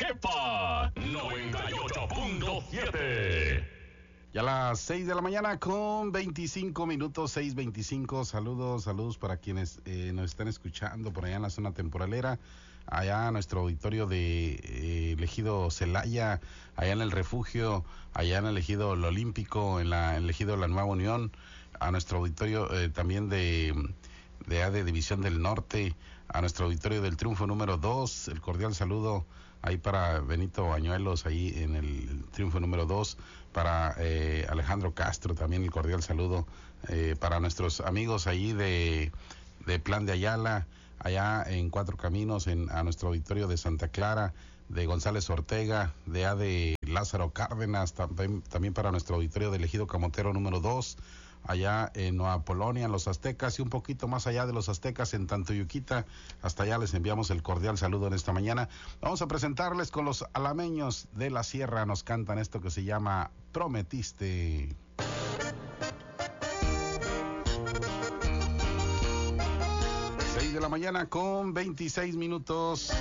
Jepa 98.7. Ya a las 6 de la mañana con 25 minutos, 6:25. Saludos para quienes nos están escuchando por allá en la zona temporalera, allá a nuestro auditorio de Ejido Celaya, allá en el Refugio, allá en el Ejido El Olímpico, en el Ejido La Nueva Unión, a nuestro auditorio también de División del Norte, a nuestro auditorio del Triunfo número 2, el cordial saludo ahí para Benito Bañuelos, ahí en el Triunfo número 2, para Alejandro Castro, también el cordial saludo, para nuestros amigos ahí de Plan de Ayala, allá en Cuatro Caminos, a nuestro auditorio de Santa Clara, de González Ortega, de Lázaro Cárdenas, también para nuestro auditorio del Ejido Camotero número 2, allá en Nueva Polonia, en los Aztecas, y un poquito más allá de los Aztecas, en Tantuyuquita. Hasta allá les enviamos el cordial saludo en esta mañana. Vamos a presentarles con los alameños de la Sierra. Nos cantan esto que se llama Prometiste. 6 de la mañana con 26 minutos.